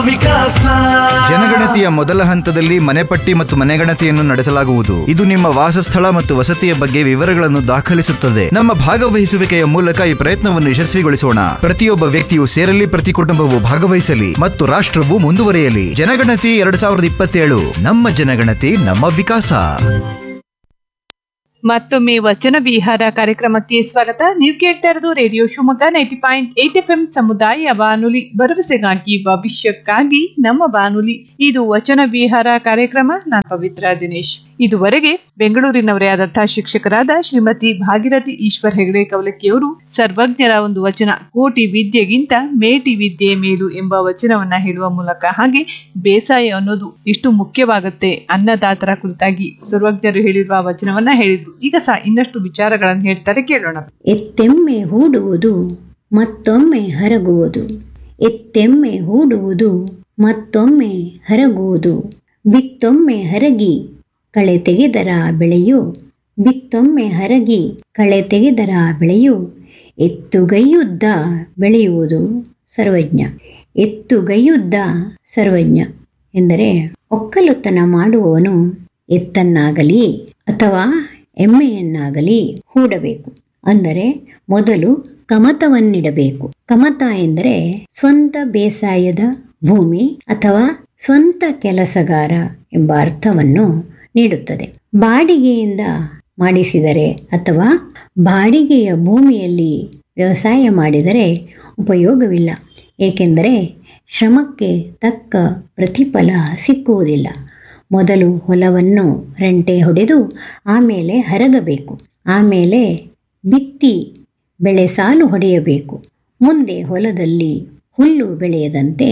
ವಿಕಾಸ. ಜನಗಣತಿಯ ಮೊದಲ ಹಂತದಲ್ಲಿ ಮನೆಪಟ್ಟಿ ಮತ್ತು ಮನೆಗಣತಿಯನ್ನು ನಡೆಸಲಾಗುವುದು. ಇದು ನಿಮ್ಮ ವಾಸಸ್ಥಳ ಮತ್ತು ವಸತಿಯ ಬಗ್ಗೆ ವಿವರಗಳನ್ನು ದಾಖಲಿಸುತ್ತದೆ. ನಮ್ಮ ಭಾಗವಹಿಸುವಿಕೆಯ ಮೂಲಕ ಈ ಪ್ರಯತ್ನವನ್ನು ಯಶಸ್ವಿಗೊಳಿಸೋಣ. ಪ್ರತಿಯೊಬ್ಬ ವ್ಯಕ್ತಿಯು ಸೇರಲಿ, ಪ್ರತಿ ಕುಟುಂಬವು ಭಾಗವಹಿಸಲಿ ಮತ್ತು ರಾಷ್ಟ್ರವು ಮುಂದುವರಿಯಲಿ. ಜನಗಣತಿ 2027, ನಮ್ಮ ಜನಗಣತಿ ನಮ್ಮ ವಿಕಾಸ. ಮತ್ತೊಮ್ಮೆ ವಚನ ವಿಹಾರ ಕಾರ್ಯಕ್ರಮಕ್ಕೆ ಸ್ವಾಗತ. ನೀವು ಕೇಳ್ತಾ ಇರೋದು ರೇಡಿಯೋ ಶಿವಮೊಗ್ಗ 90.8 FM ಸಮುದಾಯ ಬಾನುಲಿ, ಭರವಸೆಗಾಗಿ ಭವಿಷ್ಯಕ್ಕಾಗಿ ನಮ್ಮ ಬಾನುಲಿ. ಇದು ವಚನ ವಿಹಾರ ಕಾರ್ಯಕ್ರಮ. ನಾನು ಪವಿತ್ರ ದಿನೇಶ್. ಇದುವರೆಗೆ ಬೆಂಗಳೂರಿನವರೇ ಆದಂತಹ ಶಿಕ್ಷಕರಾದ ಶ್ರೀಮತಿ ಭಾಗೀರಥಿ ಈಶ್ವರ್ ಹೆಗಡೆ ಕವಲಕ್ಕಿಯವರು ಸರ್ವಜ್ಞರ ಒಂದು ವಚನ, ಕೋಟಿ ವಿದ್ಯೆಗಿಂತ ಮೇಟಿ ವಿದ್ಯೆ ಮೇಲು ಎಂಬ ವಚನವನ್ನ ಹೇಳುವ ಮೂಲಕ, ಹಾಗೆ ಬೇಸಾಯ ಅನ್ನೋದು ಇಷ್ಟು ಮುಖ್ಯವಾಗುತ್ತೆ ಅನ್ನದಾತರ ಕುರಿತಾಗಿ ಸರ್ವಜ್ಞರು ಹೇಳಿರುವ ವಚನವನ್ನ ಹೇಳಿದ್ರು. ಈಗ ಇನ್ನಷ್ಟು ವಿಚಾರಗಳನ್ನು ಹೇಳ್ತಾರೆ, ಕೇಳೋಣ. ಎತ್ತೆಮ್ಮೆ ಹೂಡುವುದು ಮತ್ತೊಮ್ಮೆ ಹರಗುವುದು, ಎತ್ತೆಮ್ಮೆ ಹೂಡುವುದು ಮತ್ತೊಮ್ಮೆ ಹರಗುವುದು, ಬಿತ್ತೊಮ್ಮೆ ಹರಗಿ ಕಳೆ ತೆಗೆದರ ಬೆಳೆಯು, ಬಿತ್ತೊಮ್ಮೆ ಹರಗಿ ಕಳೆ ತೆಗೆದರ ಬೆಳೆಯು, ಎತ್ತುಗೈಯುದ್ದ ಬೆಳೆಯುವುದು ಸರ್ವಜ್ಞ. ಎತ್ತುಗೈಯುದ್ದ ಸರ್ವಜ್ಞ ಎಂದರೆ ಒಕ್ಕಲುತನ ಮಾಡುವವನು ಎತ್ತನ್ನಾಗಲಿ ಅಥವಾ ಎಮ್ಮೆಯನ್ನಾಗಲಿ ಹೂಡಬೇಕು. ಅಂದರೆ ಮೊದಲು ಕಮತವನ್ನಿಡಬೇಕು. ಕಮತ ಎಂದರೆ ಸ್ವಂತ ಬೇಸಾಯದ ಭೂಮಿ ಅಥವಾ ಸ್ವಂತ ಕೆಲಸಗಾರ ಎಂಬ ಅರ್ಥವನ್ನು ನೀಡುತ್ತದೆ. ಬಾಡಿಗೆಯಿಂದ ಮಾಡಿಸಿದರೆ ಅಥವಾ ಬಾಡಿಗೆಯ ಭೂಮಿಯಲ್ಲಿ ವ್ಯವಸಾಯ ಮಾಡಿದರೆ ಉಪಯೋಗವಿಲ್ಲ. ಏಕೆಂದರೆ ಶ್ರಮಕ್ಕೆ ತಕ್ಕ ಪ್ರತಿಫಲ ಸಿಕ್ಕುವುದಿಲ್ಲ. ಮೊದಲು ಹೊಲವನ್ನು ರೆಂಟೆ ಹೊಡೆದು ಆಮೇಲೆ ಹರಗಬೇಕು. ಆಮೇಲೆ ಬಿತ್ತಿ ಬೆಳೆ ಸಾಲು ಹೊಡೆಯಬೇಕು. ಮುಂದೆ ಹೊಲದಲ್ಲಿ ಹುಲ್ಲು ಬೆಳೆಯದಂತೆ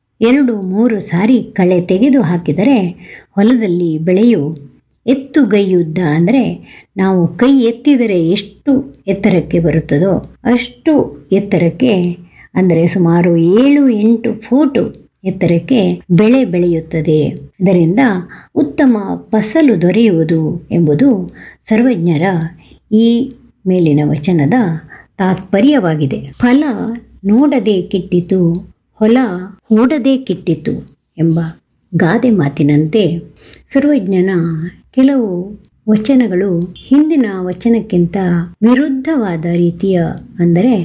2-3 ಸಾರಿ ಕಳೆ ತೆಗೆದು ಹಾಕಿದರೆ ಹೊಲದಲ್ಲಿ ಬೆಳೆಯು ಎತ್ತುಗೈಯುದ್ದ ಅಂದರೆ ನಾವು ಕೈ ಎತ್ತಿದರೆ ಎಷ್ಟು ಎತ್ತರಕ್ಕೆ ಬರುತ್ತದೋ ಅಷ್ಟು ಎತ್ತರಕ್ಕೆ, ಅಂದರೆ ಸುಮಾರು 7-8 ಫೂಟು ಎತ್ತರಕ್ಕೆ ಬೆಳೆ ಬೆಳೆಯುತ್ತದೆ. ಇದರಿಂದ ಉತ್ತಮ ಫಸಲು ದೊರೆಯುವುದು ಎಂಬುದು ಸರ್ವಜ್ಞರ ಈ ಮೇಲಿನ ವಚನದ ತಾತ್ಪರ್ಯವಾಗಿದೆ. ಫಲ ನೋಡದೆ ಕಿಟ್ಟಿತು, ಹೊಲ ಹೂಡದೆ ಕಿಟ್ಟಿತು ಎಂಬ ಗಾದೆ ಮಾತಿನಂತೆ ಸರ್ವಜ್ಞನ ಕೆಲವು ವಚನಗಳು ಹಿಂದಿನ ವಚನಕ್ಕಿಂತ ವಿರುದ್ಧವಾದ ರೀತಿಯ, ಅಂದರೆ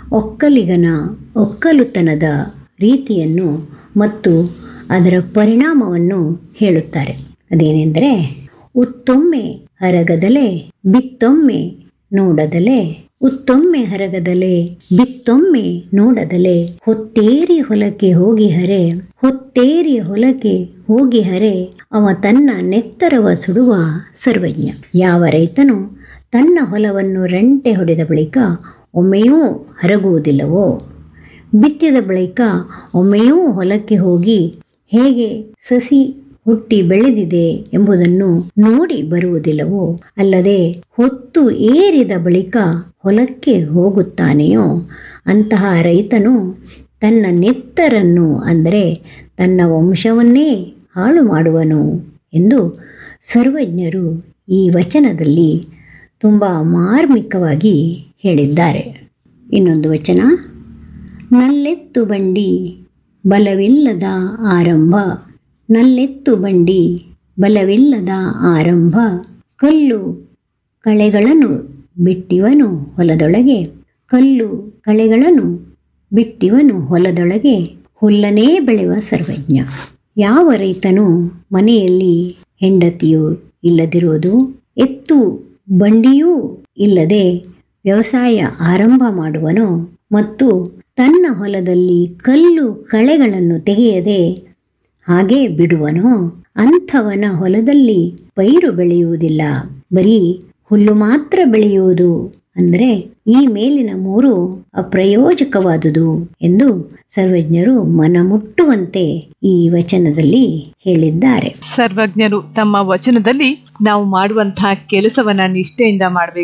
ಒಕ್ಕಲುತನದ ರೀತಿಯನ್ನು ಮತ್ತು ಅದರ ಪರಿಣಾಮವನ್ನು ಹೇಳುತ್ತಾರೆ. ಅದೇನೆಂದರೆ, ಉತ್ತೊಮ್ಮೆ ಹರಗದಲೆ ಬಿತ್ತೊಮ್ಮೆ ನೋಡದಲೆ, ಉತ್ತೊಮ್ಮೆ ಹರಗದಲೆ ಬಿತ್ತೊಮ್ಮೆ ನೋಡದಲೆ, ಹೊತ್ತೇರಿ ಹೊಲಕ್ಕೆ ಹೋಗಿ ಹರೆ, ಹೊತ್ತೇರಿ ಹೊಲಕ್ಕೆ ಹೋಗಿ ಹರೆ, ಅವ ತನ್ನ ನೆತ್ತರವ ಸುಡುವ ಸರ್ವಜ್ಞ. ಯಾವ ರೈತನು ತನ್ನ ಹೊಲವನ್ನು ರೆಂಟೆ ಹೊಡೆದ ಬಳಿಕ ಒಮ್ಮೆಯೂ ಹರಗುವುದಿಲ್ಲವೋ, ಬಿತ್ತಿದ ಬಳಿಕ ಒಮ್ಮೆಯೂ ಹೊಲಕ್ಕೆ ಹೋಗಿ ಹೇಗೆ ಸಸಿ ಹುಟ್ಟಿ ಬೆಳೆದಿದೆ ಎಂಬುದನ್ನು ನೋಡಿ ಬರುವುದಿಲ್ಲವೋ, ಅಲ್ಲದೆ ಹೊತ್ತು ಏರಿದ ಬಳಿಕ ಹೊಲಕ್ಕೆ ಹೋಗುತ್ತಾನೆಯೋ, ಅಂತಹ ರೈತನು ತನ್ನ ನೆತ್ತರನ್ನು, ಅಂದರೆ ತನ್ನ ವಂಶವನ್ನೇ ಹಾಳು ಮಾಡುವನು ಎಂದು ಸರ್ವಜ್ಞರು ಈ ವಚನದಲ್ಲಿ ತುಂಬ ಮಾರ್ಮಿಕವಾಗಿ ಹೇಳಿದ್ದಾರೆ. ಇನ್ನೊಂದು ವಚನ, ನಲ್ಲೆತ್ತು ಬಂಡಿ ಬಲವಿಲ್ಲದ ಆರಂಭ, ನಲ್ಲೆತ್ತು ಬಂಡಿ ಬಲವಿಲ್ಲದ ಆರಂಭ, ಕಲ್ಲು ಕಳೆಗಳನ್ನು ಬಿಟ್ಟಿವನು ಹೊಲದೊಳಗೆ, ಕಲ್ಲು ಕಳೆಗಳನ್ನು ಬಿಟ್ಟಿವನು ಹೊಲದೊಳಗೆ, ಹುಲ್ಲನೇ ಬೆಳೆಯುವ ಸರ್ವಜ್ಞ. ಯಾವ ರೈತನು ಮನೆಯಲ್ಲಿ ಹೆಂಡತಿಯೂ ಇಲ್ಲದಿರುವುದು, ಎತ್ತು ಬಂಡಿಯೂ ಇಲ್ಲದೆ ವ್ಯವಸಾಯ ಆರಂಭ ಮಾಡುವನೋ ಮತ್ತು ತನ್ನ ಹೊಲದಲ್ಲಿ ಕಲ್ಲು ಕಳೆಗಳನ್ನು ತೆಗೆಯದೆ ಹಾಗೆ ಬಿಡುವನೋ, ಅಂಥವನ ಹೊಲದಲ್ಲಿ ಪೈರು ಬೆಳೆಯುವುದಿಲ್ಲ, ಬರೀ ಹುಲ್ಲು ಮಾತ್ರ ಬೆಳೆಯುವುದು. ಅಂದರೆ ಈ ಮೇಲಿನ 3 ಅಪ್ರಯೋಜಕವಾದುದು ಎಂದು ಸರ್ವಜ್ಞರು ಮನಮುಟ್ಟುವಂತೆ ಈ ವಚನದಲ್ಲಿ ಹೇಳಿದ್ದಾರೆ. ಸರ್ವಜ್ಞರು ತಮ್ಮ ವಚನದಲ್ಲಿ ನಾವು ಮಾಡುವಂತಹ ಕೆಲಸವನ್ನ ನಿಷ್ಠೆಯಿಂದ ಮಾಡಬೇಕು,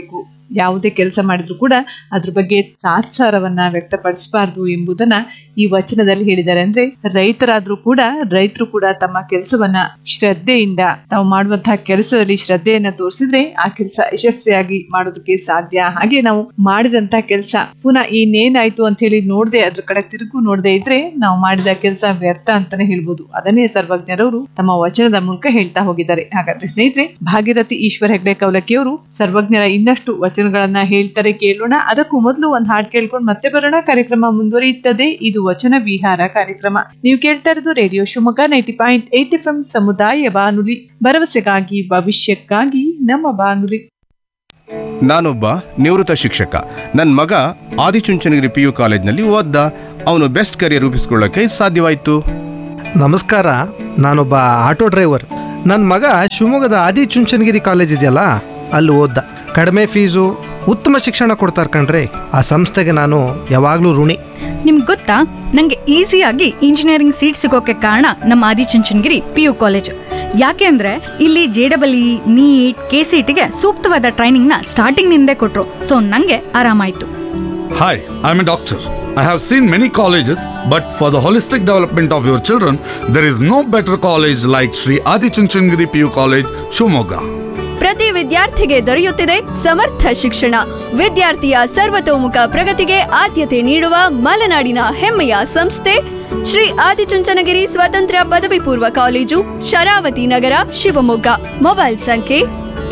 ಯಾವುದೇ ಕೆಲಸ ಮಾಡಿದ್ರು ಕೂಡ ಅದ್ರ ಬಗ್ಗೆ ತಾತ್ಸಾರವನ್ನ ವ್ಯಕ್ತಪಡಿಸಬಾರ್ದು ಎಂಬುದನ್ನ ಈ ವಚನದಲ್ಲಿ ಹೇಳಿದ್ದಾರೆ. ಅಂದ್ರೆ ರೈತರು ಕೂಡ ತಮ್ಮ ಕೆಲಸವನ್ನ ಶ್ರದ್ಧೆಯಿಂದ ತಾವು ಮಾಡುವಂತಹ ಕೆಲಸದಲ್ಲಿ ಶ್ರದ್ಧೆಯನ್ನ ತೋರಿಸಿದ್ರೆ ಆ ಕೆಲಸ ಯಶಸ್ವಿಯಾಗಿ ಮಾಡೋದಕ್ಕೆ ಸಾಧ್ಯ. ಹಾಗೆ ನಾವು ಮಾಡಿದಂತಹ ಕೆಲಸ ಪುನಃ ಇನ್ನೇನಾಯ್ತು ಅಂತ ಹೇಳಿ ನೋಡದೆ ಅದ್ರ ಕಡೆ ತಿರುಗು ನೋಡದೆ ಇದ್ರೆ ನಾವು ಮಾಡಿದ ಕೆಲಸ ವ್ಯರ್ಥ ಅಂತಾನೆ ಹೇಳ್ಬೋದು. ಅದನ್ನೇ ಸರ್ವಜ್ಞರವರು ತಮ್ಮ ವಚನದ ಮೂಲಕ ಹೇಳ್ತಾ ಹೋಗಿದ್ದಾರೆ. ಹಾಗಾದ್ರೆ ಸ್ನೇಹಿತರೆ, ಭಾಗೀರಥಿ ಈಶ್ವರ ಹೆಗ್ಡೆ ಕವಲಕಿಯವರು ಸರ್ವಜ್ಞರ ಇನ್ನಷ್ಟು ವಚನಗಳನ್ನ ಹೇಳ್ತಾರೆ, ಕೇಳೋಣ. ಅದಕ್ಕೂ ಮೊದಲು ಒಂದು ಹಾಡು ಕೇಳ್ಕೊಂಡು ಮತ್ತೆ ಬರೋಣ. ಕಾರ್ಯಕ್ರಮ ಮುಂದುವರಿಯುತ್ತದೆ. ಇದು ವಚನ ವಿಹಾರ ಕಾರ್ಯಕ್ರಮ. ನೀವು ಕೇಳ್ತಾ ಇರೋದು ರೇಡಿಯೋ ಶಿವಮೊಗ್ಗ 90.8 FM ಸಮುದಾಯ ಬಾನುಲಿ, ಭರವಸೆಗಾಗಿ ಭವಿಷ್ಯಕ್ಕಾಗಿ ನಮ್ಮ ಬಾನುಲಿ. ನಾನೊಬ್ಬ ನಿವೃತ್ತ ಶಿಕ್ಷಕ. ನನ್ನ ಮಗ ಆದಿಚುಂಚನಗಿರಿ PU ಕಾಲೇಜ್ನಲ್ಲಿ ಓದ್ದ. ಅವನು ಬೆಸ್ಟ್ ಕರಿಯರ್ ರೂಪಿಸ್ಕೊಳ್ಳೋಕೆ ಸಾಧ್ಯವಾಯಿತು. ನಮಸ್ಕಾರ, ನಾನೊಬ್ಬ ಆಟೋ ಡ್ರೈವರ್. ನನ್ನ ಮಗ ಶಿವಮೊಗ್ಗದ ಆದಿಚುಂಚನಗಿರಿ ಕಾಲೇಜ್ ಇದೆಯಲ್ಲ, ಅಲ್ಲಿ ಓದ್ದ. ಕಡಿಮೆ ಫೀಸು, ಉತ್ತಮ ಶಿಕ್ಷಣ ಕೊಡ್ತಾರೆ ಕಣ್ರಿ. ಆ ಸಂಸ್ಥೆಗೆ ನಾನು ಯಾವಾಗಲೂ ಋಣಿ. ನಿಮ್ಗೆ ಗೊತ್ತಾ, ನಂಗೆ ಈಸಿಯಾಗಿ ಇಂಜಿನಿಯರಿಂಗ್ ಸೀಟ್ ಸಿಗೋಕೆ ಕಾರಣ ನಮ್ಮ ಆದಿಚುಂಚನಗಿರಿ PU ಕಾಲೇಜ್. ಯಾಕೆ ಅಂದ್ರೆ ಇಲ್ಲಿ JEE, ನೀಟ್, KCETಗೆ ಸೂಕ್ತವಾದ ಟ್ರೈನಿಂಗ್ ನ ಸ್ಟಾರ್ಟಿಂಗ್ ನಿಂದೇ ಕೊಟ್ರು. ಸೊ ನಂಗೆ ಆರಾಮಾಯ್ತು. Hi, I'm a doctor. I have seen many colleges, but for the holistic development of your children, there is no better college like Sri Adi Chunchandgiri PU College, Shivamogga. ಪ್ರತಿ ವಿದ್ಯಾರ್ಥಿಗೆ ದೊರೆಯುತ್ತಿದೆ ಸಮರ್ಥ ಶಿಕ್ಷಣ. ವಿದ್ಯಾರ್ಥಿಯ ಸರ್ವತೋಮುಖ ಪ್ರಗತಿಗೆ ಆದ್ಯತೆ ನೀಡುವ ಮಲೆನಾಡಿನ ಹೆಮ್ಮೆಯ ಸಂಸ್ಥೆ ಶ್ರೀ ಆದಿಚುಂಚನಗಿರಿ ಸ್ವತಂತ್ರ ಪದವಿ ಪೂರ್ವ ಕಾಲೇಜು, ಶರಾವತಿ ನಗರ, ಶಿವಮೊಗ್ಗ. ಮೊಬೈಲ್ ಸಂಖ್ಯೆ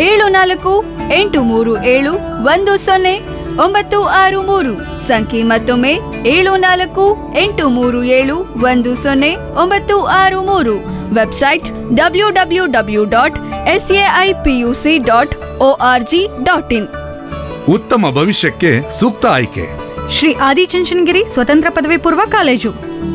7487100963. ಸಂಖ್ಯೆ ಮತ್ತೊಮ್ಮೆ 7483710963. Website www.saipuc.org.in. ಉತ್ತಮ ಭವಿಷ್ಯಕ್ಕೆ ಸೂಕ್ತ ಆಯ್ಕೆ ಶ್ರೀ ಆದಿಚುಂಚನಗಿರಿ ಸ್ವತಂತ್ರ ಪದವಿ ಪೂರ್ವ ಕಾಲೇಜು.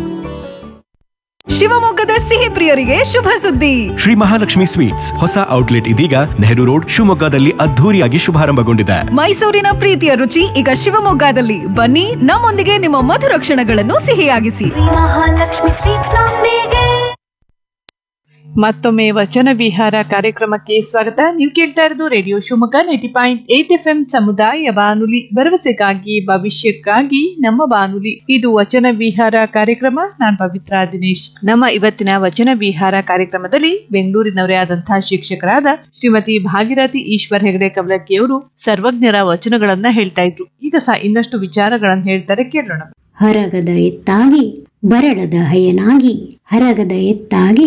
ಶಿವಮೊಗ್ಗದ ಸಿಹಿ ಪ್ರಿಯರಿಗೆ ಶುಭ ಸುದ್ದಿ. ಶ್ರೀ ಮಹಾಲಕ್ಷ್ಮಿ ಸ್ವೀಟ್ಸ್ ಹೊಸ ಔಟ್ಲೆಟ್ ಇದೀಗ ನೆಹರು ರೋಡ್ ಶಿವಮೊಗ್ಗದಲ್ಲಿ ಅದ್ಧೂರಿಯಾಗಿ ಶುಭಾರಂಭಗೊಂಡಿದೆ. ಮೈಸೂರಿನ ಪ್ರೀತಿಯ ರುಚಿ ಈಗ ಶಿವಮೊಗ್ಗದಲ್ಲಿ. ಬನ್ನಿ, ನಮ್ಮೊಂದಿಗೆ ನಿಮ್ಮ ಮಧುರ ಕ್ಷಣಗಳನ್ನು ಸಿಹಿಯಾಗಿಸಿ. ಮಹಾಲಕ್ಷ್ಮಿ ಸ್ವೀಟ್ಸ್ ನೊಂದಿಗೆ. ಮತ್ತೊಮ್ಮೆ ವಚನ ವಿಹಾರ ಕಾರ್ಯಕ್ರಮಕ್ಕೆ ಸ್ವಾಗತ. ನೀವು ಕೇಳ್ತಾ ಇರೋದು ರೇಡಿಯೋ ಶಿವಮೊಗ್ಗ 90.8 FM ಸಮುದಾಯ ಬಾನುಲಿ, ಭರವಸೆಗಾಗಿ ಭವಿಷ್ಯಕ್ಕಾಗಿ ನಮ್ಮ ಬಾನುಲಿ. ಇದು ವಚನ ವಿಹಾರ ಕಾರ್ಯಕ್ರಮ. ನಾನು ಪವಿತ್ರ ದಿನೇಶ್. ನಮ್ಮ ಇವತ್ತಿನ ವಚನ ವಿಹಾರ ಕಾರ್ಯಕ್ರಮದಲ್ಲಿ ಬೆಂಗಳೂರಿನವರೇ ಆದಂತಹ ಶಿಕ್ಷಕರಾದ ಶ್ರೀಮತಿ ಭಾಗೀರಥಿ ಈಶ್ವರ ಹೆಗ್ಡೆ ಕವಲಕಿಯವರು ಸರ್ವಜ್ಞರ ವಚನಗಳನ್ನ ಹೇಳ್ತಾ ಇದ್ರು. ಈಗ ಇನ್ನಷ್ಟು ವಿಚಾರಗಳನ್ನ ಹೇಳ್ತಾರೆ, ಕೇಳೋಣ. ಹರಗದ ಎತ್ತಾಗಿ ಬರಡದ ಹಯನಾಗಿ, ಹರಗದ ಎತ್ತಾಗಿ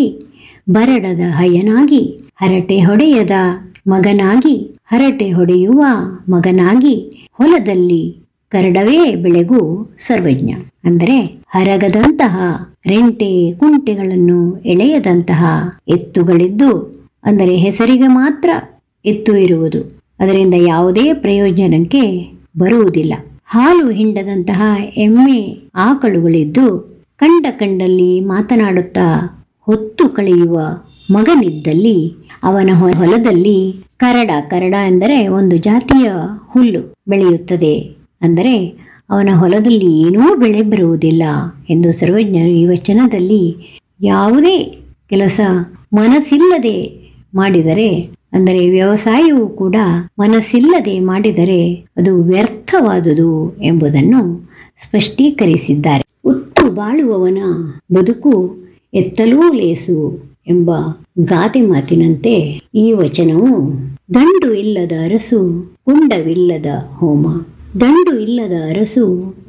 ಬರಡದ ಹಯನಾಗಿ, ಹರಟೆ ಹೊಡೆಯದ ಮಗನಾಗಿ, ಹರಟೆ ಹೊಡೆಯುವ ಮಗನಾಗಿ, ಹೊಲದಲ್ಲಿ ಕರಡವೇ ಬೆಳೆಗೂ ಸರ್ವಜ್ಞ. ಅಂದರೆ ಹರಗದಂತಹ ರೆಂಟೆ ಕುಂಟೆಗಳನ್ನು ಎಳೆಯದಂತಹ ಎತ್ತುಗಳಿದ್ದು, ಅಂದರೆ ಹೆಸರಿಗೆ ಮಾತ್ರ ಎತ್ತು ಇರುವುದು, ಅದರಿಂದ ಯಾವುದೇ ಪ್ರಯೋಜನಕ್ಕೆ ಬರುವುದಿಲ್ಲ. ಹಾಲು ಹಿಂಡದಂತಹ ಎಮ್ಮೆ ಆಕಳುಗಳಿದ್ದು, ಕಂಡಲ್ಲಿ ಮಾತನಾಡುತ್ತಾ ಹೊತ್ತು ಕಳೆಯುವ ಮಗನಿದ್ದಲ್ಲಿ ಅವನ ಹೊಲದಲ್ಲಿ ಕರಡ ಎಂದರೆ ಒಂದು ಜಾತಿಯ ಹುಲ್ಲು ಬೆಳೆಯುತ್ತದೆ. ಅಂದರೆ ಅವನ ಹೊಲದಲ್ಲಿ ಏನೂ ಬೆಳೆ ಬರುವುದಿಲ್ಲ ಎಂದು ಸರ್ವಜ್ಞರು ಈ ವಚನದಲ್ಲಿ ಯಾವುದೇ ಕೆಲಸ ಮನಸ್ಸಿಲ್ಲದೆ ಮಾಡಿದರೆ, ಅಂದರೆ ವ್ಯವಸಾಯವೂ ಕೂಡ ಮನಸ್ಸಿಲ್ಲದೆ ಮಾಡಿದರೆ ಅದು ವ್ಯರ್ಥವಾದುದು ಎಂಬುದನ್ನು ಸ್ಪಷ್ಟೀಕರಿಸಿದ್ದಾರೆ. ಉತ್ತು ಬಾಳುವವನ ಬದುಕು ಎತ್ತಲೂ ಲೇಸು ಎಂಬ ಗಾದೆ ಮಾತಿನಂತೆ ಈ ವಚನವು ದಂಡು ಇಲ್ಲದ ಅರಸು ಕುಂಡವಿಲ್ಲದ ಹೋಮ, ದಂಡು ಇಲ್ಲದ ಅರಸು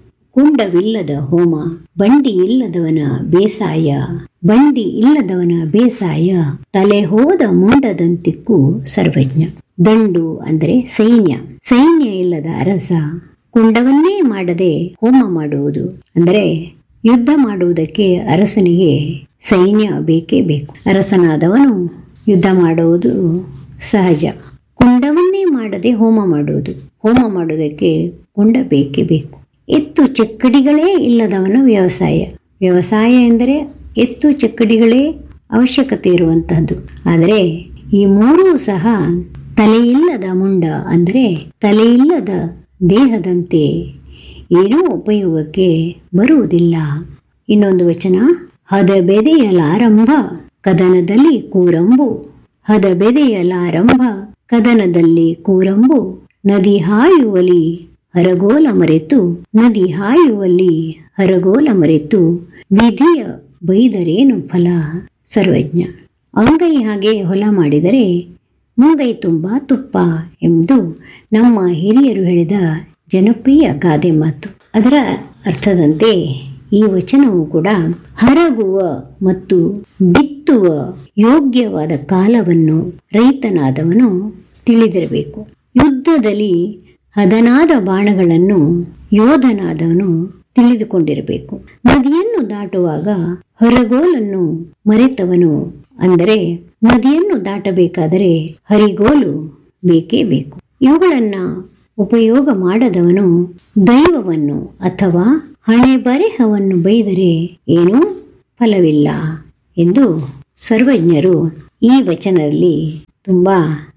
ಕುಂಡವಿಲ್ಲದ ಹೋಮ, ಬಂಡಿ ಇಲ್ಲದವನ ಬೇಸಾಯ, ಬಂಡಿ ಇಲ್ಲದವನ ಬೇಸಾಯ, ತಲೆ ಹೋದ ಮುಂಡದಂತಿಕ್ಕು ಸರ್ವಜ್ಞ. ದಂಡು ಅಂದರೆ ಸೈನ್ಯ, ಸೈನ್ಯ ಇಲ್ಲದ ಅರಸ ಕುಂಡವನ್ನೇ ಮಾಡದೆ ಹೋಮ ಮಾಡುವುದು. ಅಂದರೆ ಯುದ್ಧ ಮಾಡುವುದಕ್ಕೆ ಅರಸನಿಗೆ ಸೈನ್ಯ ಬೇಕೇ ಬೇಕು. ಅರಸನಾದವನು ಯುದ್ಧ ಮಾಡುವುದು ಸಹಜ. ಕುಂಡವನ್ನೇ ಮಾಡದೆ ಹೋಮ ಮಾಡುವುದು, ಹೋಮ ಮಾಡುವುದಕ್ಕೆ ಕುಂಡ ಬೇಕೇ ಬೇಕು. ಎತ್ತು ಚಕ್ಕಡಿಗಳೇ ಇಲ್ಲದವನ ವ್ಯವಸಾಯ, ವ್ಯವಸಾಯ ಎಂದರೆ ಎತ್ತು ಚಕ್ಕಡಿಗಳೇ ಅವಶ್ಯಕತೆ ಇರುವಂತಹದ್ದು. ಆದರೆ ಈ ಮೂರೂ ಸಹ ತಲೆಯಿಲ್ಲದ ಮುಂಡ, ಅಂದರೆ ತಲೆಯಿಲ್ಲದ ದೇಹದಂತೆ ಏನೂ ಉಪಯೋಗಕ್ಕೆ ಬರುವುದಿಲ್ಲ. ಇನ್ನೊಂದು ವಚನ, ಹದಬೆದೆಯಲಾರಂಭ ಕದನದಲ್ಲಿ ಕೂರಂಬು, ಹದಬೆದೆಯಲಾರಂಭ ಕದನದಲ್ಲಿ ಕೂರಂಬು, ನದಿ ಹಾಯುವಲಿ ಹರಗೋಲ ಮರೆತು, ನದಿ ಹಾಯುವಲ್ಲಿ ಹರಗೋಲ ಮರೆತು, ವಿಧಿಯ ಬೈದರೇನು ಫಲ ಸರ್ವಜ್ಞ. ಅಂಗೈ ಹಾಗೆ ಹೊಲ ಮಾಡಿದರೆ ಮುಂಗೈ ತುಂಬ ತುಪ್ಪ ಎಂದು ನಮ್ಮ ಹಿರಿಯರು ಹೇಳಿದ ಜನಪ್ರಿಯ ಗಾದೆ ಮಾತು. ಅದರ ಅರ್ಥದಂತೆ ಈ ವಚನವು ಕೂಡ ಹರಗುವ ಮತ್ತು ಬಿತ್ತುವ ಯೋಗ್ಯವಾದ ಕಾಲವನ್ನು ರೈತನಾದವನು ತಿಳಿದಿರಬೇಕು. ಯುದ್ಧದಲ್ಲಿ ಹದನಾದ ಬಾಣಗಳನ್ನು ಯೋಧನಾದವನು ತಿಳಿದುಕೊಂಡಿರಬೇಕು. ನದಿಯನ್ನು ದಾಟುವಾಗ ಹರಗೋಲನ್ನು ಮರೆತವನು, ಅಂದರೆ ನದಿಯನ್ನು ದಾಟಬೇಕಾದರೆ ಹರಿಗೋಲು ಬೇಕೇ ಬೇಕು. ಇವುಗಳನ್ನ ಉಪಯೋಗ ಮಾಡದವನು ದೈವವನ್ನು ಅಥವಾ ಹಣೆ ಬರೆಹವನ್ನು ಬೈದರೆ ಏನೂ ಫಲವಿಲ್ಲ ಎಂದು ಸರ್ವಜ್ಞರು ಈ ವಚನದಲ್ಲಿ ತುಂಬ